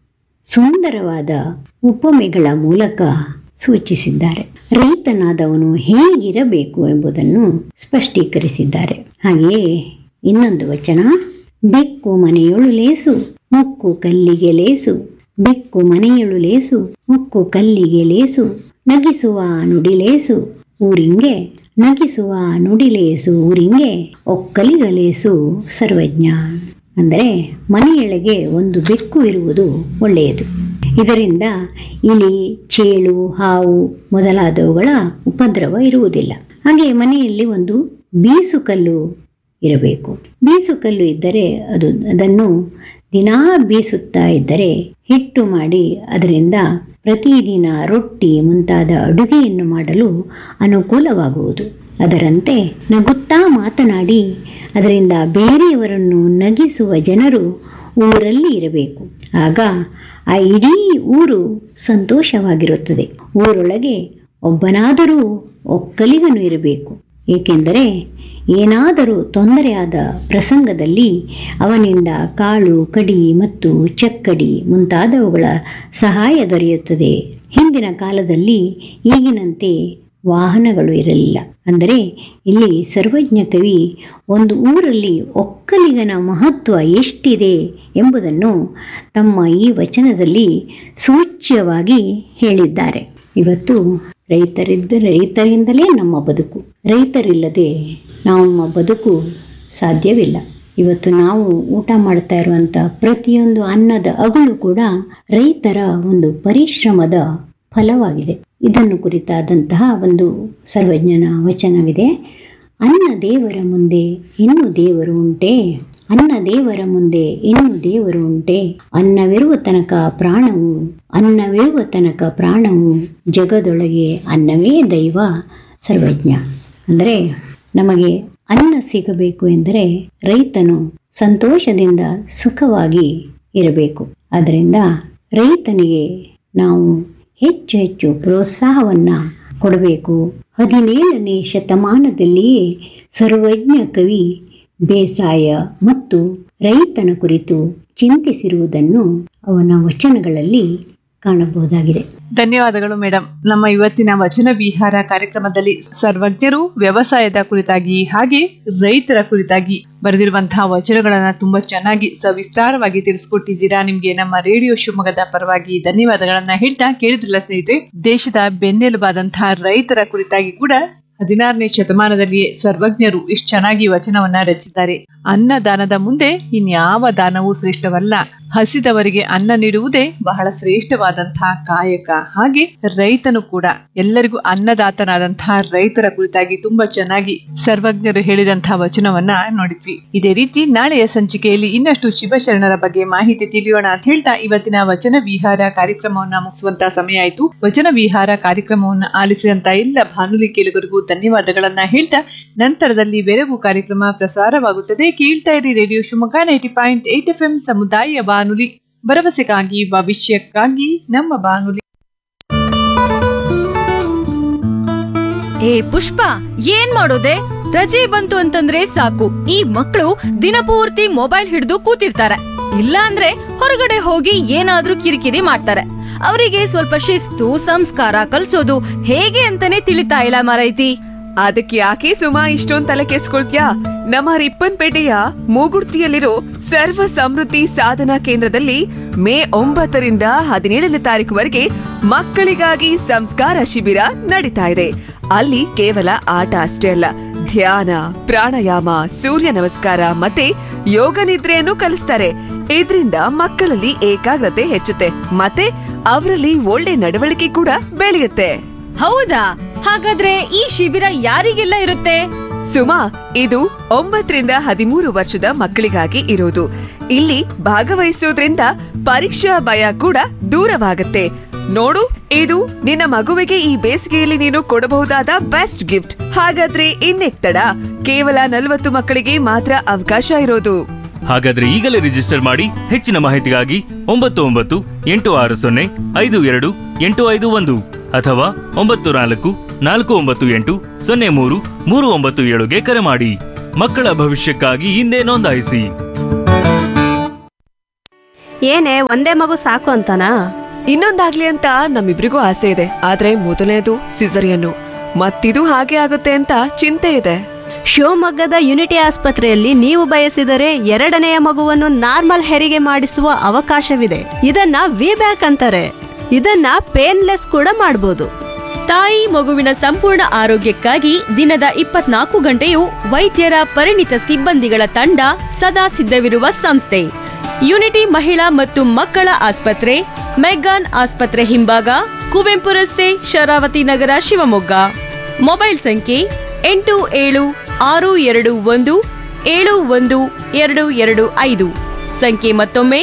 ಸುಂದರವಾದ ಉಪಮೆಗಳ ಮೂಲಕ ಸೂಚಿಸಿದ್ದಾರೆ. ರೈತನಾದವನು ಹೇಗಿರಬೇಕು ಎಂಬುದನ್ನು ಸ್ಪಷ್ಟೀಕರಿಸಿದ್ದಾರೆ. ಹಾಗೆಯೇ ಇನ್ನೊಂದು ವಚನ, ಬೆಕ್ಕು ಮನೆಯೊಳು ಲೇಸು, ಮುಕ್ಕು ಕಲ್ಲಿಗೆ ಲೇಸು, ಬೆಕ್ಕು ಮನೆಯೊಳು ಲೇಸು, ಮುಕ್ಕು ಕಲ್ಲಿಗೆ ಲೇಸು, ನಗಿಸುವ ನುಡಿಲೇಸು ಊರಿಂಗೆ, ನಗಿಸುವ ನುಡಿಲೇಸು ಊರಿಂಗೆ, ಒಕ್ಕಲಿಗಲೇಸು ಸರ್ವಜ್ಞ. ಅಂದರೆ ಮನೆಯೊಳಗೆ ಒಂದು ಬೆಕ್ಕು ಇರುವುದು ಒಳ್ಳೆಯದು. ಇದರಿಂದ ಇಲಿ, ಚೇಳು, ಹಾವು ಮೊದಲಾದವುಗಳ ಉಪದ್ರವ ಇರುವುದಿಲ್ಲ. ಹಾಗೆ ಮನೆಯಲ್ಲಿ ಒಂದು ಬೀಸುಕಲ್ಲು ಇರಬೇಕು. ಬೀಸುಕಲ್ಲು ಇದ್ದರೆ ಅದನ್ನು ದಿನಾ ಬೀಸುತ್ತಾ ಇದ್ದರೆ ಹಿಟ್ಟು ಮಾಡಿ ಅದರಿಂದ ಪ್ರತಿದಿನ ರೊಟ್ಟಿ ಮುಂತಾದ ಅಡುಗೆಯನ್ನು ಮಾಡಲು ಅನುಕೂಲವಾಗುವುದು. ಅದರಂತೆ ನಗುತ್ತಾ ಮಾತನಾಡಿ ಅದರಿಂದ ಬೇರೆಯವರನ್ನು ನಗಿಸುವ ಜನರು ಊರಲ್ಲಿ ಇರಬೇಕು. ಆಗ ಆ ಇಡೀ ಊರು ಸಂತೋಷವಾಗಿರುತ್ತದೆ. ಊರೊಳಗೆ ಒಬ್ಬನಾದರೂ ಒಕ್ಕಲಿಗನು ಇರಬೇಕು. ಏಕೆಂದರೆ ಏನಾದರೂ ತೊಂದರೆಯಾದ ಪ್ರಸಂಗದಲ್ಲಿ ಅವನಿಂದ ಕಾಳು ಕಡಿ ಮತ್ತು ಚಕ್ಕಡಿ ಮುಂತಾದವುಗಳ ಸಹಾಯ ದೊರೆಯುತ್ತದೆ. ಹಿಂದಿನ ಕಾಲದಲ್ಲಿ ಈಗಿನಂತೆ ವಾಹನಗಳು ಇರಲಿಲ್ಲ. ಅಂದರೆ ಇಲ್ಲಿ ಸರ್ವಜ್ಞ ಕವಿ ಒಂದು ಊರಲ್ಲಿ ಒಕ್ಕಲಿಗನ ಮಹತ್ವ ಎಷ್ಟಿದೆ ಎಂಬುದನ್ನು ತಮ್ಮ ಈ ವಚನದಲ್ಲಿ ಸೂಚ್ಯವಾಗಿ ಹೇಳಿದ್ದಾರೆ. ಇವತ್ತು ರೈತರಿಂದಲೇ ನಮ್ಮ ಬದುಕು. ರೈತರಿಲ್ಲದೆ ನಮ್ಮ ಬದುಕು ಸಾಧ್ಯವಿಲ್ಲ. ಇವತ್ತು ನಾವು ಊಟ ಮಾಡ್ತಾ ಇರುವಂಥ ಪ್ರತಿಯೊಂದು ಅನ್ನದ ಅಗಳು ಕೂಡ ರೈತರ ಒಂದು ಪರಿಶ್ರಮದ ಫಲವಾಗಿದೆ. ಇದನ್ನು ಕುರಿತಾದಂತಹ ಒಂದು ಸರ್ವಜ್ಞನ ವಚನವಿದೆ. ಅನ್ನ ದೇವರ ಮುಂದೆ ಇನ್ನು ದೇವರು ಉಂಟೆ, ಅನ್ನ ದೇವರ ಮುಂದೆ ಇನ್ನು ದೇವರು ಉಂಟೆ, ಅನ್ನವಿರುವ ತನಕ ಪ್ರಾಣವು, ಅನ್ನವಿರುವ ತನಕ ಪ್ರಾಣವು, ಜಗದೊಳಗೆ ಅನ್ನವೇ ದೈವ ಸರ್ವಜ್ಞ. ಅಂದರೆ ನಮಗೆ ಅನ್ನ ಸಿಗಬೇಕು ಎಂದರೆ ರೈತನು ಸಂತೋಷದಿಂದ ಸುಖವಾಗಿ ಇರಬೇಕು. ಆದ್ದರಿಂದ ರೈತನಿಗೆ ನಾವು ಹೆಚ್ಚು ಹೆಚ್ಚು ಪ್ರೋತ್ಸಾಹವನ್ನು ಕೊಡಬೇಕು. 17ನೇ ಶತಮಾನದಲ್ಲಿಯೇ ಸರ್ವಜ್ಞ ಕವಿ ಬೇಸಾಯ ಮತ್ತು ರೈತನ ಕುರಿತು ಚಿಂತಿಸಿರುವುದನ್ನು ಅವನ ವಚನಗಳಲ್ಲಿ ಕಾಣಬಹುದಾಗಿದೆ. ಧನ್ಯವಾದಗಳು ಮೇಡಮ್. ನಮ್ಮ ಇವತ್ತಿನ ವಚನ ವಿಹಾರ ಕಾರ್ಯಕ್ರಮದಲ್ಲಿ ಸರ್ವಜ್ಞರು ವ್ಯವಸಾಯದ ಕುರಿತಾಗಿ ಹಾಗೆ ರೈತರ ಕುರಿತಾಗಿ ಬರೆದಿರುವಂತಹ ವಚನಗಳನ್ನ ತುಂಬಾ ಚೆನ್ನಾಗಿ ಸವಿಸ್ತಾರವಾಗಿ ತಿಳಿಸ್ಕೊಟ್ಟಿದ್ದೀರಾ. ನಿಮ್ಗೆ ನಮ್ಮ ರೇಡಿಯೋ ಶಿವಮೊಗ್ಗದ ಪರವಾಗಿ ಧನ್ಯವಾದಗಳನ್ನ ಹೇಳ್ತಾ, ಕೇಳಿದ್ರಲ್ಲ ಸ್ನೇಹಿತರೆ, ದೇಶದ ಬೆನ್ನೆಲುಬಾದಂತಹ ರೈತರ ಕುರಿತಾಗಿ ಕೂಡ 16ನೇ ಶತಮಾನದಲ್ಲಿಯೇ ಸರ್ವಜ್ಞರು ಇಷ್ಟು ಚೆನ್ನಾಗಿ ವಚನವನ್ನ ರಚಿಸಿದ್ದಾರೆ. ಅನ್ನದಾನದ ಮುಂದೆ ಇನ್ಯಾವ ದಾನವೂ ಶ್ರೇಷ್ಠವಲ್ಲ. ಹಸಿದವರಿಗೆ ಅನ್ನ ನೀಡುವುದೇ ಬಹಳ ಶ್ರೇಷ್ಠವಾದಂತಹ ಕಾಯಕ. ಹಾಗೆ ರೈತನು ಕೂಡ ಎಲ್ಲರಿಗೂ ಅನ್ನದಾತನಾದಂತಹ ರೈತರ ಕುರಿತಾಗಿ ತುಂಬಾ ಚೆನ್ನಾಗಿ ಸರ್ವಜ್ಞರು ಹೇಳಿದಂತಹ ವಚನವನ್ನ ನೋಡಿದ್ವಿ. ಇದೇ ರೀತಿ ನಾಳೆಯ ಸಂಚಿಕೆಯಲ್ಲಿ ಇನ್ನಷ್ಟು ಶಿವಶರಣರ ಬಗ್ಗೆ ಮಾಹಿತಿ ತಿಳಿಯೋಣ ಅಂತ ಹೇಳ್ತಾ ಇವತ್ತಿನ ವಚನ ವಿಹಾರ ಕಾರ್ಯಕ್ರಮವನ್ನ ಮುಗಿಸುವಂತಹ ಸಮಯ ಆಯಿತು. ವಚನ ವಿಹಾರ ಕಾರ್ಯಕ್ರಮವನ್ನ ಆಲಿಸಿದಂತ ಎಲ್ಲ ಬಾನುಲಿ ಕೇಳುಗರಿಗೂ ಧನ್ಯವಾದಗಳನ್ನ ಹೇಳ್ತಾ, ನಂತರದಲ್ಲಿ ಬೆರಗು ಕಾರ್ಯಕ್ರಮ ಪ್ರಸಾರವಾಗುತ್ತದೆ. ಕೇಳ್ತಾ ಇರಿ ರೇಡಿಯೋ ಶಿವಮೊಗ್ಗ 90.8 FM ಸಮುದಾಯ ಬಾನುಲಿ, ಭರವಸೆಗಾಗಿ ಭವಿಷ್ಯಕ್ಕಾಗಿ ನಮ್ಮ ಬಾನುಲಿ. ಏ ಪುಷ್ಪ, ಏನ್ ಮಾಡೋದೆ? ರಜೆ ಬಂತು ಅಂತಂದ್ರೆ ಸಾಕು, ಈ ಮಕ್ಕಳು ದಿನಪೂರ್ತಿ ಮೊಬೈಲ್ ಹಿಡಿದು ಕೂತಿರ್ತಾರೆ. ಇಲ್ಲ ಅಂದ್ರೆ ಹೊರಗಡೆ ಹೋಗಿ ಏನಾದ್ರೂ ಕಿರಿಕಿರಿ ಮಾಡ್ತಾರೆ. ಅವರಿಗೆ ಸ್ವಲ್ಪ ಶಿಸ್ತು ಸಂಸ್ಕಾರ ಕಲ್ಸೋದು ಹೇಗೆ ಅಂತಾನೆ ತಿಳಿತಾ ಇಲ್ಲ ಮಾರೈತಿ. ಅದಕ್ಕೆ ಯಾಕೆ ಸುಮಾ ಇಷ್ಟೊಂದ್ ತಲೆ ಕೆಡ್ಸ್ಕೊಳ್ತ್ಯಾ? ನಮ್ಮ ರಿಪ್ಪನ್ಪೇಟೆಯ ಮೂಗುಡ್ತಿಯಲ್ಲಿರೋ ಸರ್ವ ಸಮೃದ್ಧಿ ಸಾಧನಾ ಕೇಂದ್ರದಲ್ಲಿ ಮೇ 9ರಿಂದ 17ನೇ ತಾರೀಕುವರೆಗೆ ಮಕ್ಕಳಿಗಾಗಿ ಸಂಸ್ಕಾರ ಶಿಬಿರ ನಡೀತಾ ಇದೆ. ಅಲ್ಲಿ ಕೇವಲ ಆಟ ಅಷ್ಟೇ ಅಲ್ಲ, ಧ್ಯಾನ, ಪ್ರಾಣಾಯಾಮ, ಸೂರ್ಯ ನಮಸ್ಕಾರ ಮತ್ತೆ ಯೋಗ ನಿದ್ರೆಯನ್ನು ಕಲಿಸ್ತಾರೆ. ಇದರಿಂದ ಮಕ್ಕಳಲ್ಲಿ ಏಕಾಗ್ರತೆ ಹೆಚ್ಚುತ್ತೆ ಮತ್ತೆ ಅವರಲ್ಲಿ ಒಳ್ಳೆ ನಡವಳಿಕೆ ಕೂಡ ಬೆಳೆಯುತ್ತೆ. ಹೌದಾ? ಹಾಗಾದ್ರೆ ಈ ಶಿಬಿರ ಯಾರಿಗೆಲ್ಲ ಇರುತ್ತೆ? ಸುಮಾ, ಇದು 9ರಿಂದ 13 ವರ್ಷದ ಮಕ್ಕಳಿಗಾಗಿ ಇರೋದು. ಇಲ್ಲಿ ಭಾಗವಹಿಸೋದ್ರಿಂದ ಪರೀಕ್ಷಾ ಭಯ ಕೂಡ ದೂರವಾಗುತ್ತೆ. ನೋಡು, ಇದು ನಿನ್ನ ಮಗುವಿಗೆ ಈ ಬೇಸಿಗೆಯಲ್ಲಿ ನೀನು ಕೊಡಬಹುದಾದ ಬೆಸ್ಟ್ ಗಿಫ್ಟ್. ಹಾಗಾದ್ರೆ ಇನ್ನೆಕ್ ತಡ? ಕೇವಲ 40 ಮಕ್ಕಳಿಗೆ ಮಾತ್ರ ಅವಕಾಶ ಇರೋದು. ಹಾಗಾದ್ರೆ ಈಗಲೇ ರಿಜಿಸ್ಟರ್ ಮಾಡಿ. ಹೆಚ್ಚಿನ ಮಾಹಿತಿಗಾಗಿ 99805252 ಅಥವಾ 9449803397ಗೆ ಕರೆ ಮಾಡಿ. ಮಕ್ಕಳ ಭವಿಷ್ಯಕ್ಕಾಗಿ ಹಿಂದೆ ನೋಂದಾಯಿಸಿ. ಏನೇ ಒಂದೇ ಮಗು ಸಾಕು ಅಂತನಾ? ಇನ್ನೊಂದಾಗ್ಲಿ ಅಂತ ನಮ್ಮಿಬ್ರಿಗೂ ಆಸೆ ಇದೆ. ಆದ್ರೆ ಮೊದಲನೇದು ಸಿಸರಿಯನ್ನು, ಮತ್ತಿದು ಹಾಗೆ ಆಗುತ್ತೆ ಅಂತ ಚಿಂತೆ ಇದೆ. ಶಿವಮೊಗ್ಗದ ಯುನಿಟಿ ಆಸ್ಪತ್ರೆಯಲ್ಲಿ ನೀವು ಬಯಸಿದರೆ 2ನೇ ಮಗುವನ್ನು ನಾರ್ಮಲ್ ಹೆರಿಗೆ ಮಾಡಿಸುವ ಅವಕಾಶವಿದೆ. ಇದನ್ನ ವಿ ಬ್ಯಾಕ್ ಅಂತಾರೆ. ಇದನ್ನ ಪೇನ್ಲೆಸ್ ಕೂಡ ಮಾಡಬಹುದು. ತಾಯಿ ಮಗುವಿನ ಸಂಪೂರ್ಣ ಆರೋಗ್ಯಕ್ಕಾಗಿ ದಿನದ 24 ಗಂಟೆಯೂ ವೈದ್ಯರ ಪರಿಣಿತ ಸಿಬ್ಬಂದಿಗಳ ತಂಡ ಸದಾ ಸಿದ್ಧವಿರುವ ಸಂಸ್ಥೆ ಯುನಿಟಿ ಮಹಿಳಾ ಮತ್ತು ಮಕ್ಕಳ ಆಸ್ಪತ್ರೆ, ಮೆಗ್ಗಾನ್ ಆಸ್ಪತ್ರೆ ಹಿಂಭಾಗ, ಕುವೆಂಪು ರಸ್ತೆ, ಶರಾವತಿ ನಗರ, ಶಿವಮೊಗ್ಗ. ಮೊಬೈಲ್ ಸಂಖ್ಯೆ 8762171225. ಸಂಖ್ಯೆ ಮತ್ತೊಮ್ಮೆ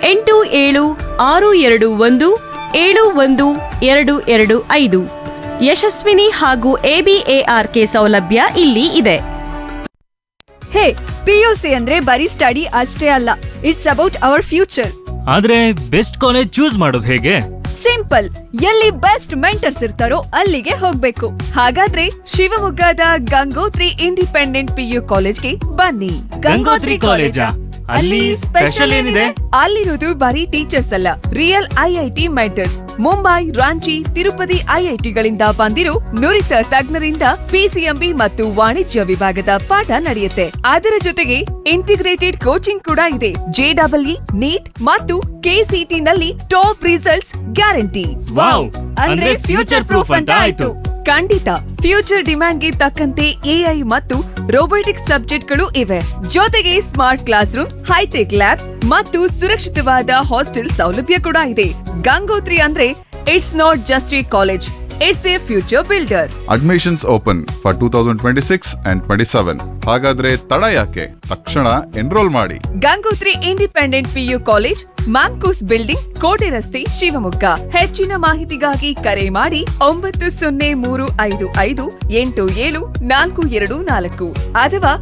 8762171225. ಯಶಸ್ವಿನಿ ಹಾಗೂ ABARK ಸೌಲಭ್ಯ ಇಲ್ಲಿ ಇದೆ. ಹೇ, PUC ಅಂದ್ರೆ ಬರೀ ಸ್ಟಡಿ ಅಷ್ಟೇ ಅಲ್ಲ, ಇಟ್ಸ್ ಅಬೌಟ್ ಅವರ್ ಫ್ಯೂಚರ್. ಆದ್ರೆ ಬೆಸ್ಟ್ ಕಾಲೇಜ್ ಚೂಸ್ ಮಾಡೋದು ಹೇಗೆ? ಸಿಂಪಲ್, ಎಲ್ಲಿ ಬೆಸ್ಟ್ ಮೆಂಟರ್ಸ್ ಇರ್ತಾರೋ ಅಲ್ಲಿಗೆ ಹೋಗ್ಬೇಕು. ಹಾಗಾದ್ರೆ ಶಿವಮೊಗ್ಗದ ಗಂಗೋತ್ರಿ ಇಂಡಿಪೆಂಡೆಂಟ್ PU ಕಾಲೇಜ್ಗೆ ಬನ್ನಿ. ಗಂಗೋತ್ರಿ ಕಾಲೇಜಾ? ಅಲ್ಲಿ ಸ್ಪೆಷಲ್ ಏನಿದೆ? ಅಲ್ಲಿರೋದು ಬರೀ ಟೀಚರ್ಸ್ ಅಲ್ಲ, real IIT mentors. Mumbai, Ranchi, Tirupati IITಗಳಿಂದ ಬಂದಿರೋ ನುರಿತ ತಜ್ಞರಿಂದ PCMB ಮತ್ತು ವಾಣಿಜ್ಯ ವಿಭಾಗದ ಪಾಠ ನಡೆಯುತ್ತೆ. ಅದರ ಜೊತೆಗೆ ಇಂಟಿಗ್ರೇಟೆಡ್ ಕೋಚಿಂಗ್ ಕೂಡ ಇದೆ. JEE, ನೀಟ್ ಮತ್ತು KCT ನಲ್ಲಿ ಟಾಪ್ ರಿಸಲ್ಟ್ಸ್ ಗ್ಯಾರಂಟಿ. ವಾವ್, ಅಂದ್ರೆ ಫ್ಯೂಚರ್ ಪ್ರೂಫ್ ಅಂತ ಆಯ್ತು. ಖಂಡಿತ, ಫ್ಯೂಚರ್ ಡಿಮ್ಯಾಂಡ್ಗೆ ತಕ್ಕಂತೆ AI ಮತ್ತು ರೋಬೋಟಿಕ್ಸ್ ಸಬ್ಜೆಕ್ಟ್ಗಳು ಇವೆ. ಜೊತೆಗೆ smart class rooms, high tech labs ಮತ್ತು ಸುರಕ್ಷಿತವಾದ ಹಾಸ್ಟೆಲ್ ಸೌಲಭ್ಯ ಕೂಡ ಇದೆ. ಗಂಗೋತ್ರಿ ಅಂದ್ರೆ it's not just A college, it's A future builder. Admissions open for 2026 and 27. ಹಾಗಾದ್ರೆ ತಡ ಯಾಕೆ? ತಕ್ಷಣ ಎನ್ರೋಲ್ ಮಾಡಿ. Gangotri independent PU college, Mamcos building, ಕೋಟೆ ರಸ್ತೆ, ಶಿವಮೊಗ್ಗ. ಹೆಚ್ಚಿನ ಮಾಹಿತಿಗಾಗಿ ಕರೆ ಮಾಡಿ 9035587424 ಅಥವಾ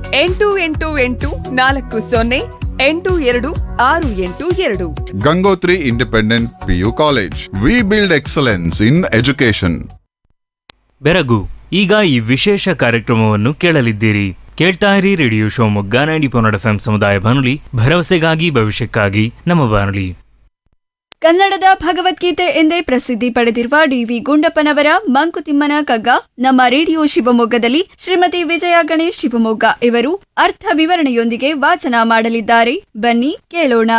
8884082682. Gangotri independent PU college. We build excellence in education. ಬೆರಗು, ಈಗ ಈ ವಿಶೇಷ ಕಾರ್ಯಕ್ರಮವನ್ನು ಕೇಳಲಿದ್ದೀರಿ. ಕೇಳ್ತಾ ಇರಿ ರೇಡಿಯೋ ಶಿವಮೊಗ್ಗ 90.4 FM ಸಮುದಾಯ ಬಾನುಲಿ, ಭರವಸೆಗಾಗಿ ಭವಿಷ್ಯಕ್ಕಾಗಿ ನಮ್ಮ ಬಾನುಲಿ. ಕನ್ನಡದ ಭಗವದ್ಗೀತೆ ಎಂದೇ ಪ್ರಸಿದ್ಧಿ ಪಡೆದಿರುವ DV ಗುಂಡಪ್ಪನವರ ಮಂಕುತಿಮ್ಮನ ಕಗ್ಗ ನಮ್ಮ ರೇಡಿಯೋ ಶಿವಮೊಗ್ಗದಲ್ಲಿ ಶ್ರೀಮತಿ ವಿಜಯ ಗಣೇಶ್ ಶಿವಮೊಗ್ಗ ಇವರು ಅರ್ಥ ವಿವರಣೆಯೊಂದಿಗೆ ವಾಚನ ಮಾಡಲಿದ್ದಾರೆ. ಬನ್ನಿ ಕೇಳೋಣ.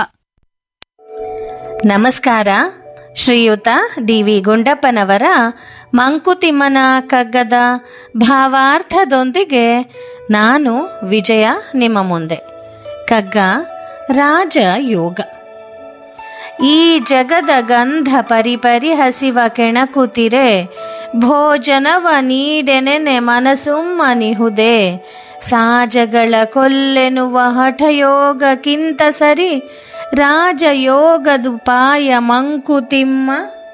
ನಮಸ್ಕಾರ. ಶ್ರೀಯುತ DV ಗುಂಡಪ್ಪನವರ ಮಂಕುತಿಮ್ಮನ ಕಗ್ಗದ ಭಾವಾರ್ಥದೊಂದಿಗೆ ನಾನು ವಿಜಯ ನಿಮ್ಮ ಮುಂದೆ. ಕಗ್ಗ ರಾಜಯೋಗ. ಈ ಜಗದ ಗಂಧ ಪರಿಪರಿ ಹಸಿವ ಕೆಣಕುತಿರೆ, ಭೋಜನವ ನೀಡೆನೆನೆ ಮನಸುಮ್ಮನಿಹುದೆ. ಸಾಜಗಳ ಕೊಲ್ಲೆನುವ ಹಠಯೋಗಕ್ಕಿಂತ ಸರಿ, ರಾಜಯೋಗದುಪಾಯ ಮಂಕುತಿಮ್ಮ.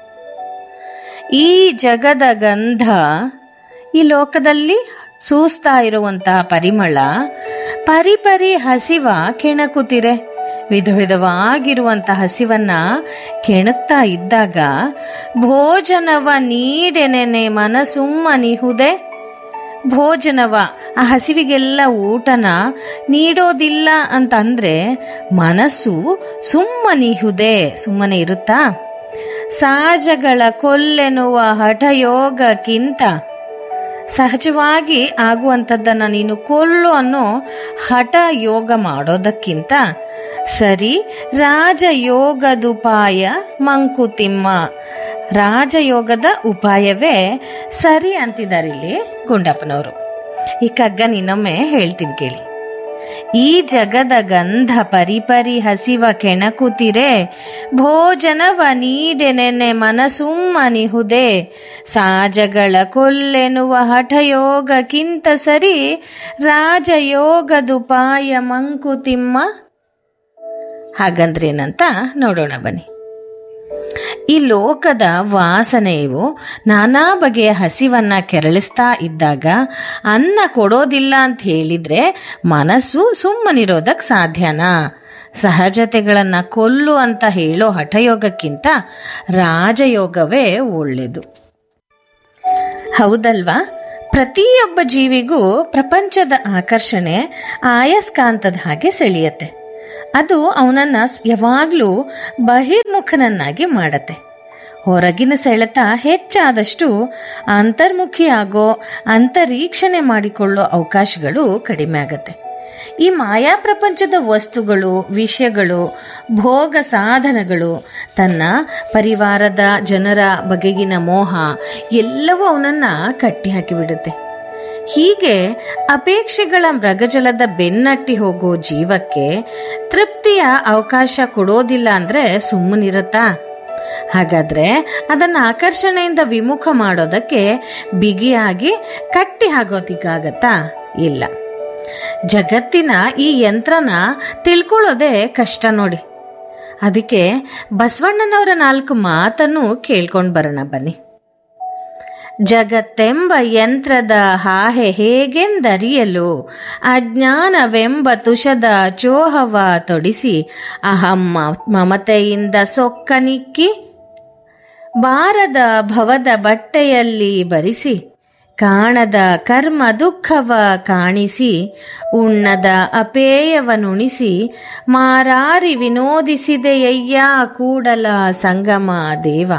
ಈ ಜಗದ ಗಂಧ, ಈ ಲೋಕದಲ್ಲಿ ಸೂಸ್ತಾ ಇರುವಂತಹ ಪರಿಮಳ, ಪರಿಪರಿ ಹಸಿವ ಕೆಣಕುತಿರೆ, ವಿಧ ವಿಧವಾಗಿರುವಂತಹ ಹಸಿವನ್ನ ಕೆಣುತ್ತಾ ಇದ್ದಾಗ, ಭೋಜನವ ನೀಡೆನೆನೆ ಮನಸುಮ್ಮನಿಹುದೆ. ಭೋಜನವ, ಆ ಹಸಿವಿಗೆಲ್ಲ ಊಟನ ನೀಡೋದಿಲ್ಲ ಅಂತಂದ್ರೆ ಮನಸ್ಸು ಸುಮ್ಮನಿಹುದೆ, ಸುಮ್ಮನೆ ಇರುತ್ತಾ? ಸಾಜಗಳ ಕೊಲ್ಲೆನ್ನುವ ಹಠಯೋಗಕ್ಕಿಂತ, ಸಹಜವಾಗಿ ಆಗುವಂಥದ್ದನ್ನು ನೀನು ಕೊಲ್ಲು ಅನ್ನೋ ಹಠ ಯೋಗ ಮಾಡೋದಕ್ಕಿಂತ ಸರಿ ರಾಜಯೋಗದುಪಾಯ ಮಂಕುತಿಮ್ಮ, ರಾಜಯೋಗದ ಉಪಾಯವೇ ಸರಿ ಅಂತಿದ್ದಾರೆ ಇಲ್ಲಿ ಗುಂಡಪ್ಪನವರು. ಈ ಕಗ್ಗ ಇನ್ನೊಮ್ಮೆ ಹೇಳ್ತೀನಿ ಕೇಳಿ. ಈ ಜಗದ ಗಂಧ ಪರಿಪರಿ ಹಸಿವ ಕೆಣಕುತಿರೆ, ಭೋಜನವ ನೀಡೆನೆನೆ ಮನಸುಮ್ಮನಿಹುದೆ, ಸಾಜಗಳ ಕೊಲ್ಲೆನುವ ಹಠಯೋಗಕ್ಕಿಂತ ಸರಿ ರಾಜಯೋಗದುಪಾಯ ಮಂಕುತಿಮ್ಮ. ಹಾಗಂದ್ರೇನಂತ ನೋಡೋಣ ಬನ್ನಿ. ಈ ಲೋಕದ ವಾಸನೆಯು ನಾನಾ ಬಗೆಯ ಹಸಿವನ್ನ ಕೆರಳಿಸ್ತಾ ಇದ್ದಾಗ ಅನ್ನ ಕೊಡೋದಿಲ್ಲ ಅಂತ ಹೇಳಿದ್ರೆ ಮನಸ್ಸು ಸುಮ್ಮನಿರೋದಕ್ಕೆ ಸಾಧ್ಯನಾ? ಸಹಜತೆಗಳನ್ನು ಕೊಲ್ಲು ಅಂತ ಹೇಳೋ ಹಠಯೋಗಕ್ಕಿಂತ ರಾಜಯೋಗವೇ ಒಳ್ಳೆಯದು, ಹೌದಲ್ವಾ? ಪ್ರತಿಯೊಬ್ಬ ಜೀವಿಗೂ ಪ್ರಪಂಚದ ಆಕರ್ಷಣೆ ಆಯಸ್ಕಾಂತದ ಹಾಗೆ ಸೆಳೆಯತ್ತೆ. ಅದು ಅವನನ್ನು ಯಾವಾಗಲೂ ಬಹಿರ್ಮುಖನನ್ನಾಗಿ ಮಾಡತ್ತೆ. ಹೊರಗಿನ ಸೆಳೆತ ಹೆಚ್ಚಾದಷ್ಟು ಅಂತರ್ಮುಖಿಯಾಗೋ, ಅಂತರೀಕ್ಷಣೆ ಮಾಡಿಕೊಳ್ಳೋ ಅವಕಾಶಗಳು ಕಡಿಮೆ ಆಗತ್ತೆ. ಈ ಮಾಯಾ ಪ್ರಪಂಚದ ವಸ್ತುಗಳು, ವಿಷಯಗಳು, ಭೋಗ ಸಾಧನಗಳು, ತನ್ನ ಪರಿವಾರದ ಜನರ ಬಗೆಗಿನ ಮೋಹ ಎಲ್ಲವೂ ಅವನನ್ನು ಕಟ್ಟಿ ಹಾಕಿಬಿಡುತ್ತೆ. ಹೀಗೆ ಅಪೇಕ್ಷೆಗಳ ಮೃಗಜಲದ ಬೆನ್ನಟ್ಟಿ ಹೋಗೋ ಜೀವಕ್ಕೆ ತೃಪ್ತಿಯ ಅವಕಾಶ ಕೊಡೋದಿಲ್ಲ ಅಂದರೆ ಸುಮ್ಮನಿರುತ್ತಾ? ಹಾಗಾದ್ರೆ ಅದನ್ನು ಆಕರ್ಷಣೆಯಿಂದ ವಿಮುಖ ಮಾಡೋದಕ್ಕೆ ಬಿಗಿಯಾಗಿ ಕಟ್ಟಿ ಹಾಕೋದಿಕ್ಕಾಗತ್ತಾ? ಇಲ್ಲ. ಜಗತ್ತಿನ ಈ ಯಂತ್ರನ ತಿಳ್ಕೊಳ್ಳೋದೇ ಕಷ್ಟ ನೋಡಿ. ಅದಕ್ಕೆ ಬಸವಣ್ಣನವರ 4 ಮಾತನ್ನು ಕೇಳ್ಕೊಂಡು ಬರೋಣ ಬನ್ನಿ. ಜಗತ್ತೆಂಬ ಯಂತ್ರದ ಹಾಹೆ ಹೇಗೆಂದರಿಯಲು, ಅಜ್ಞಾನವೆಂಬ ತುಷದ ಚೋಹವ ತೊಡಿಸಿ, ಅಹಂ ಮಮತೆಯಿಂದ ಸೊಕ್ಕನಿಕ್ಕಿ, ಬಾರದ ಭವದ ಬಟ್ಟೆಯಲ್ಲಿ ಬರಿಸಿ, ಕಾಣದ ಕರ್ಮ ದುಃಖವ ಕಾಣಿಸಿ, ಉಣ್ಣದ ಅಪೇಯವನುಣಿಸಿ, ಮಾರಾರಿ ವಿನೋದಿಸಿದೆಯಯ್ಯ ಕೂಡಲ ಸಂಗಮ ದೇವ.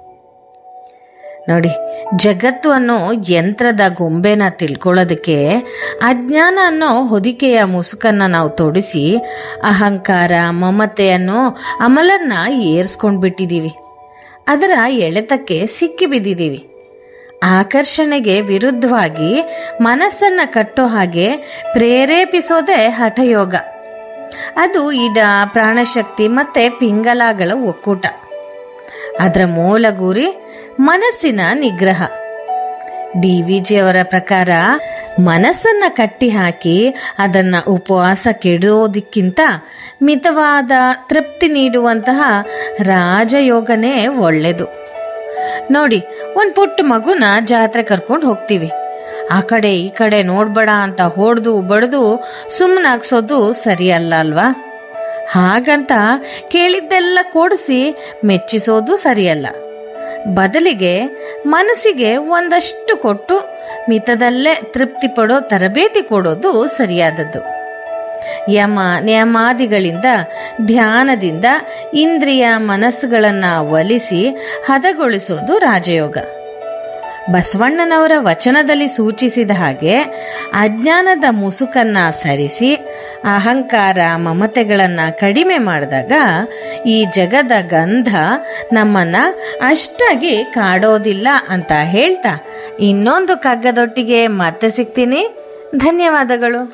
ನೋಡಿ, ಜಗತ್ತು ಅನ್ನೋ ಯಂತ್ರದ ಗೊಂಬೆನ ತಿಳ್ಕೊಳ್ಳೋದಕ್ಕೆ ಅಜ್ಞಾನ ಅನ್ನೋ ಹೊದಿಕೆಯ ಮುಸುಕನ್ನು ನಾವು ತೊಡಿಸಿ ಅಹಂಕಾರ ಮಮತೆ ಅನ್ನೋ ಅಮಲನ್ನ ಏರ್ಸ್ಕೊಂಡ್ಬಿಟ್ಟಿದ್ದೀವಿ. ಅದರ ಎಳೆತಕ್ಕೆ ಸಿಕ್ಕಿ ಬಿದ್ದಿದ್ದೀವಿ. ಆಕರ್ಷಣೆಗೆ ವಿರುದ್ಧವಾಗಿ ಮನಸ್ಸನ್ನು ಕಟ್ಟೋ ಹಾಗೆ ಪ್ರೇರೇಪಿಸೋದೇ ಹಠಯೋಗ. ಅದು ಇಡ, ಪ್ರಾಣಶಕ್ತಿ ಮತ್ತು ಪಿಂಗಲಾಗಳ ಒಕ್ಕೂಟ. ಅದರ ಮೂಲ ಗುರಿ ಮನಸ್ಸಿನ ನಿಗ್ರಹ. DVG ಅವರ ಪ್ರಕಾರ ಮನಸ್ಸನ್ನ ಕಟ್ಟಿ ಹಾಕಿ ಅದನ್ನ ಉಪವಾಸ ಕೆಡೋದಕ್ಕಿಂತ ಮಿತವಾದ ತೃಪ್ತಿ ನೀಡುವಂತಹ ರಾಜಯೋಗನೇ ಒಳ್ಳೆಯದು. ನೋಡಿ, ಒಂದು ಪುಟ್ಟ ಮಗುನ ಜಾತ್ರೆ ಕರ್ಕೊಂಡು ಹೋಗ್ತೀವಿ. ಆ ಕಡೆ ಈ ಕಡೆ ನೋಡ್ಬೇಡ ಅಂತ ಹೊಡೆದು ಬಡ್ದು ಸುಮ್ಮನಾಗ್ಸೋದು ಸರಿಯಲ್ಲ ಅಲ್ವಾ? ಹಾಗಂತ ಕೇಳಿದ್ದೆಲ್ಲ ಕೊಡಿಸಿ ಮೆಚ್ಚಿಸೋದು ಸರಿಯಲ್ಲ. ಬದಲಿಗೆ ಮನಸ್ಸಿಗೆ ಒಂದಷ್ಟು ಕೊಟ್ಟು ಮಿತದಲ್ಲೇ ತೃಪ್ತಿ ಪಡೋ ತರಬೇತಿ ಕೊಡೋದು ಸರಿಯಾದದ್ದು. ಯಮ ನಿಯಮಾದಿಗಳಿಂದ, ಧ್ಯಾನದಿಂದ ಇಂದ್ರಿಯ ಮನಸ್ಸುಗಳನ್ನು ಒಲಿಸಿ ಹದಗೊಳಿಸೋದು ರಾಜಯೋಗ. ಬಸವಣ್ಣನವರ ವಚನದಲ್ಲಿ ಸೂಚಿಸಿದ ಹಾಗೆ ಅಜ್ಞಾನದ ಮುಸುಕನ್ನ ಸರಿಸಿ ಅಹಂಕಾರ ಮಮತೆಗಳನ್ನು ಕಡಿಮೆ ಮಾಡಿದಾಗ ಈ ಜಗದ ಗಂಧ ನಮ್ಮನ್ನ ಅಷ್ಟಾಗಿ ಕಾಡೋದಿಲ್ಲ ಅಂತ ಹೇಳ್ತಾ ಇನ್ನೊಂದು ಕಗ್ಗದೊಟ್ಟಿಗೆ ಮತ್ತೆ ಸಿಗ್ತೀನಿ. ಧನ್ಯವಾದಗಳು.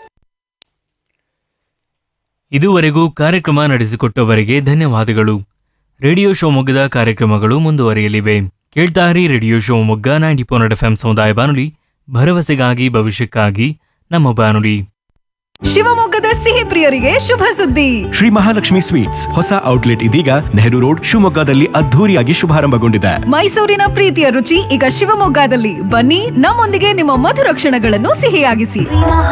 ಇದುವರೆಗೂ ಕಾರ್ಯಕ್ರಮ ನಡೆಸಿಕೊಟ್ಟವರಿಗೆ ಧನ್ಯವಾದಗಳು. ರೇಡಿಯೋ ಶಿವಮೊಗ್ಗದ ಕಾರ್ಯಕ್ರಮಗಳು ಮುಂದುವರಿಯಲಿವೆ. ಕೇಳ್ತಾರಿ ರೇಡಿಯೋ ಶಿವಮೊಗ್ಗ 90.4 FM ಸಮುದಾಯ ಬಾನುಲಿ, ಭರವಸೆಗಾಗಿ ಭವಿಷ್ಯಕ್ಕಾಗಿ ನಮ್ಮ ಬಾನುಲಿ. ಶಿವಮೊಗ್ಗದ ಸಿಹಿ ಪ್ರಿಯರಿಗೆ ಶುಭ ಸುದ್ದಿ. ಶ್ರೀ ಮಹಾಲಕ್ಷ್ಮಿ ಸ್ವೀಟ್ಸ್ ಹೊಸ ಔಟ್ಲೆಟ್ ಇದೀಗ ನೆಹರು ರೋಡ್ ಶಿವಮೊಗ್ಗದಲ್ಲಿ ಅದ್ಧೂರಿಯಾಗಿ ಶುಭಾರಂಭಗೊಂಡಿದೆ. ಮೈಸೂರಿನ ಪ್ರೀತಿಯ ರುಚಿ ಈಗ ಶಿವಮೊಗ್ಗದಲ್ಲಿ. ಬನ್ನಿ, ನಮ್ಮೊಂದಿಗೆ ನಿಮ್ಮ ಮಧುರ ಕ್ಷಣಗಳನ್ನು ಸಿಹಿಯಾಗಿಸಿ.